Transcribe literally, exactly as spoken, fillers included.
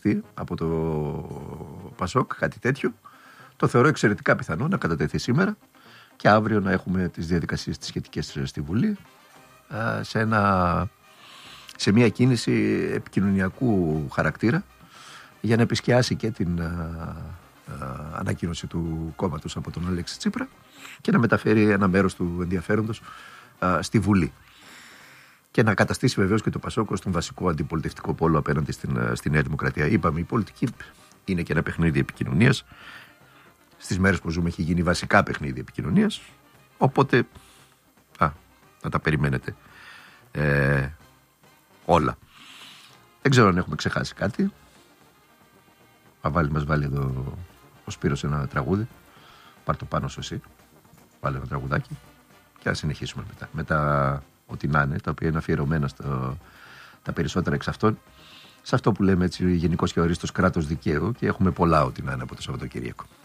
κατατεθεί από το Πασόκ, κάτι τέτοιο. Το θεωρώ εξαιρετικά πιθανό να κατατεθεί σήμερα και αύριο να έχουμε τις διαδικασίες τις σχετικές στη Βουλή σε, ένα, σε μια κίνηση επικοινωνιακού χαρακτήρα για να επισκιάσει και την α, α, ανακοίνωση του κόμματος από τον Αλέξη Τσίπρα και να μεταφέρει ένα μέρος του ενδιαφέροντος α, στη Βουλή. Και να καταστήσει βεβαίως και το Πασόκ στον βασικό αντιπολιτευτικό πόλο απέναντι στην, στη Νέα Δημοκρατία. Είπαμε, η πολιτική είναι και ένα παιχνίδι επικοινωνίας. Στις μέρες που ζούμε έχει γίνει βασικά παιχνίδι επικοινωνίας. Οπότε, α, να τα περιμένετε ε, όλα. Δεν ξέρω αν έχουμε ξεχάσει κάτι. Θα βάλει, μας βάλει εδώ ο Σπύρος ένα τραγούδι. Πάρ' το πάνω σου εσύ. Βάλε ένα τραγουδάκι. Και ας συνεχίσουμε μετά. Μετά ό,τι να είναι, τα οποία είναι αφιερωμένα στο, τα περισσότερα εξ αυτών, σε αυτό που λέμε έτσι γενικώς και ορίστος κράτος δικαίου, και έχουμε πολλά ό,τι να είναι από το Σαββατοκύριακο.